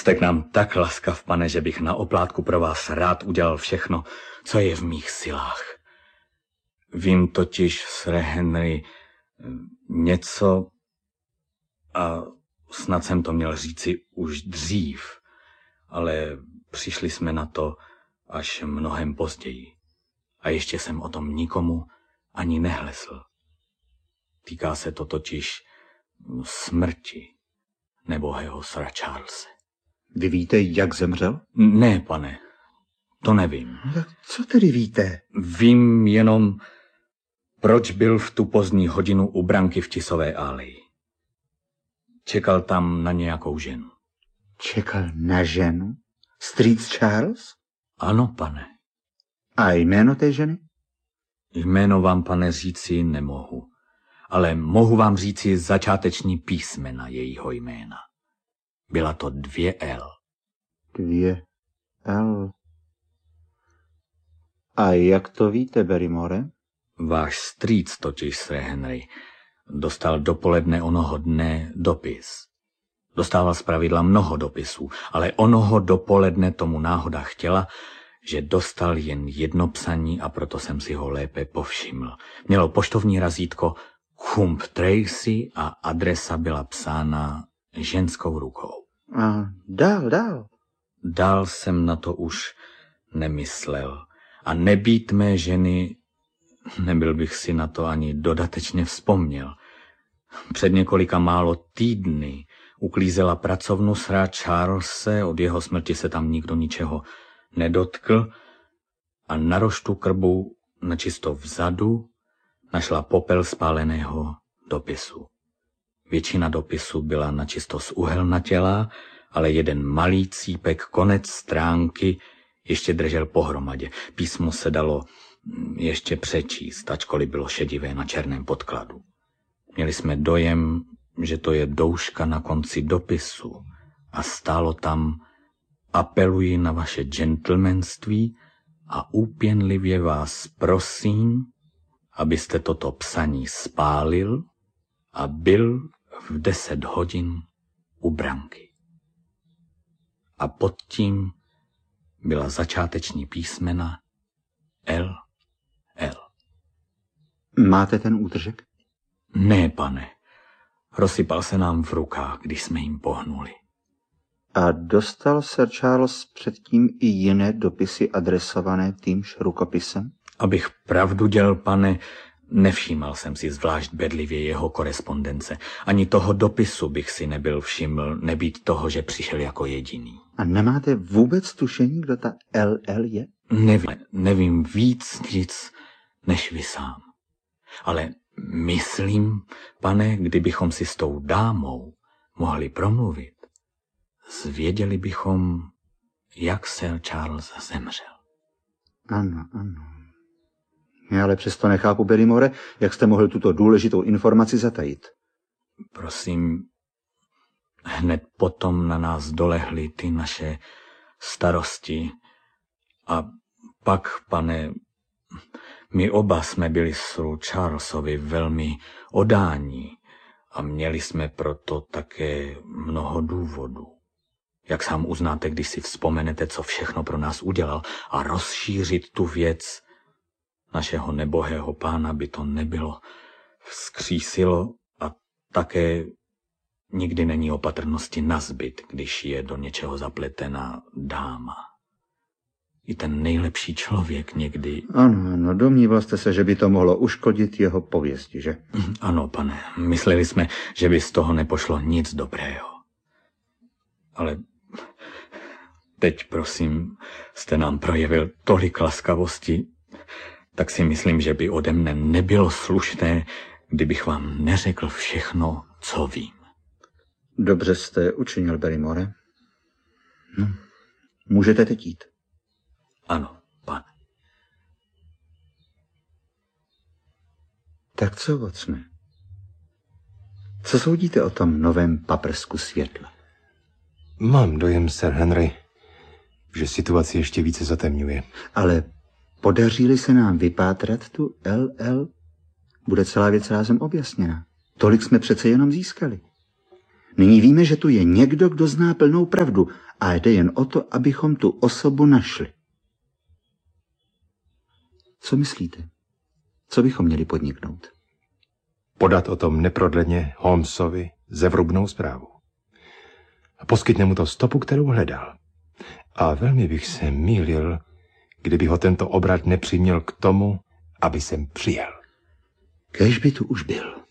Jste k nám tak laskav, pane, že bych na oplátku pro vás rád udělal všechno, co je v mých silách. Vím totiž, Sir Henry, něco, a snad jsem to měl říci už dřív, ale přišli jsme na to až mnohem později. A ještě jsem o tom nikomu ani nehlesl. Týká se to totiž smrti nebohého Sira Charlese. Vy víte, jak zemřel? Ne, pane, to nevím. Tak co tedy víte? Vím jenom, proč byl v tu pozdní hodinu u branky v Tisové aleji. Čekal tam na nějakou ženu. Čekal na ženu? Street Charles? Ano, pane. A jméno té ženy? Jméno vám, pane, říci nemohu, ale mohu vám říci začáteční písmena jejího jména. Byla to 2 L. 2 L. A jak to víte, Barrymore? Váš strýc totiž, Sir Henry, dostal dopoledne onoho dne dopis. Dostával zpravidla mnoho dopisů, ale onoho dopoledne tomu náhoda chtěla, že dostal jen jedno psaní a proto jsem si ho lépe povšiml. Mělo poštovní razítko Hump Tracy a adresa byla psána ženskou rukou. A dál. Dál jsem na to už nemyslel. A nebýt mé ženy, nebyl bych si na to ani dodatečně vzpomněl. Před několika málo týdny uklízela pracovnu Sira Charlese, od jeho smrti se tam nikdo ničeho nedotkl a na roštu krbu, načisto vzadu, našla popel spáleného dopisu. Většina dopisu byla načisto z uhelnatělá, ale jeden malý cípek, konec stránky, ještě držel pohromadě. Písmo se dalo ještě přečíst, ačkoliv bylo šedivé na černém podkladu. Měli jsme dojem, že to je douška na konci dopisu a stálo tam: apeluji na vaše gentlemanství a úpěnlivě vás prosím, abyste toto psaní spálil a byl v 10 hodin u branky. A pod tím byla začáteční písmena L. Máte ten útržek? Ne, pane. Rozsypal se nám v rukách, když jsme jim pohnuli. A dostal Sir Charles předtím i jiné dopisy adresované týmž rukopisem? Abych pravdu dělal, pane, nevšímal jsem si zvlášť bedlivě jeho korespondence. Ani toho dopisu bych si nebyl všiml, nebýt toho, že přišel jako jediný. A nemáte vůbec tušení, kdo ta LL je? Nevím víc nic než vy sám. Ale myslím, pane, kdybychom si s tou dámou mohli promluvit, zvěděli bychom, jak Sir Charles zemřel. Ano. Já ale přesto nechápu, Barrymore, jak jste mohl tuto důležitou informaci zatajit. Prosím, hned potom na nás dolehly ty naše starosti. A pak, pane, my oba jsme byli Siru Charlesovi velmi odání a měli jsme proto také mnoho důvodů. Jak sám uznáte, když si vzpomenete, co všechno pro nás udělal, a rozšířit tu věc našeho nebohého pána by to nebylo vzkřísilo, a také nikdy není opatrnosti nazbyt, když je do něčeho zapletena dáma. I ten nejlepší člověk někdy... Ano, domníval jste se, že by to mohlo uškodit jeho pověsti, že? Ano, pane, mysleli jsme, že by z toho nepošlo nic dobrého. Ale teď, prosím, jste nám projevil tolik laskavosti, tak si myslím, že by ode mne nebylo slušné, kdybych vám neřekl všechno, co vím. Dobře jste učinil, Barrymore. Můžete teď jít. Ano, pane. Tak co, Watson? Co soudíte o tom novém paprsku světla? Mám dojem, Sir Henry, že situaci ještě více zatemňuje. Ale podaří-li se nám vypátrat tu LL, bude celá věc rázem objasněna. Tolik jsme přece jenom získali. Nyní víme, že tu je někdo, kdo zná plnou pravdu a jde jen o to, abychom tu osobu našli. Co myslíte? Co bychom měli podniknout? Podat o tom neprodleně Holmesovi zevrubnou zprávu. A poskytne mu to stopu, kterou hledal. A velmi bych se mýlil, kdyby ho tento obrat nepřiměl k tomu, aby sem přijel. Kéž by tu už byl.